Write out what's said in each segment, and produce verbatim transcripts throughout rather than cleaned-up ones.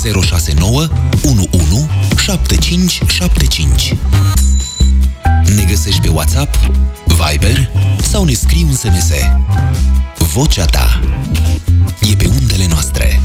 zero șase nouă unu unu șapte cinci șapte cinci. Ne găsești pe WhatsApp, Viber sau ne scrii un S M S. Vocea ta e pe undele noastre.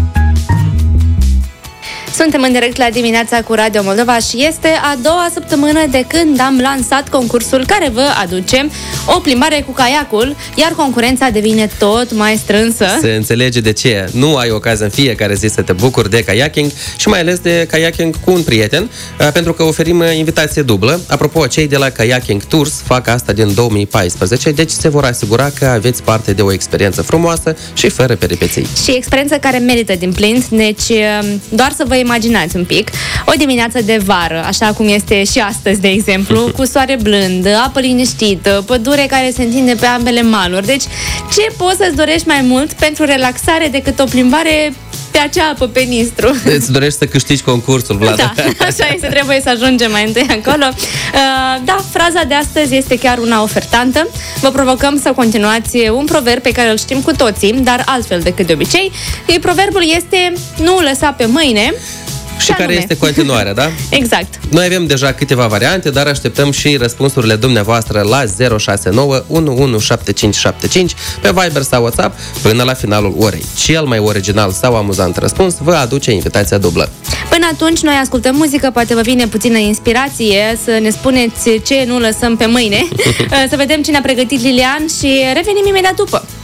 Suntem în direct la Dimineața cu Radio Moldova și este a doua săptămână de când am lansat concursul care vă aduce o plimbare cu caiacul, iar concurența devine tot mai strânsă. Se înțelege de ce. Nu ai ocazia în fiecare zi să te bucuri de kayaking și mai ales de kayaking cu un prieten, pentru că oferim invitație dublă. Apropo, cei de la Kayaking Tours fac asta din două mii paisprezece, deci se vor asigura că aveți parte de o experiență frumoasă și fără peripeții. Și experiență care merită din plin, deci doar să vă imaginați un pic o dimineață de vară, așa cum este și astăzi, de exemplu, cu soare blând, apă liniștită, pădure care se întinde pe ambele maluri. Deci, ce poți să-ți dorești mai mult pentru relaxare decât o plimbare pe acea apă pe Nistru? Îți dorești să câștigi concursul, Vlad. Da, așa este, trebuie să ajungem mai întâi acolo. Uh, da, fraza de astăzi este chiar una ofertantă. Vă provocăm să continuați un proverb pe care îl știm cu toții, dar altfel decât de obicei. Proverbul este: nu lăsa pe mâine. Și care anume? este continuarea, da? Exact. Noi avem deja câteva variante, dar așteptăm și răspunsurile dumneavoastră la zero șase nouă unu unu șapte cinci șapte cinci pe Viber sau WhatsApp până la finalul orei. Cel mai original sau amuzant răspuns vă aduce invitația dublă. Până atunci, noi ascultăm muzică, poate vă vine puțină inspirație să ne spuneți ce nu lăsăm pe mâine. Să vedem cine a pregătit Lilian și revenim imediat după.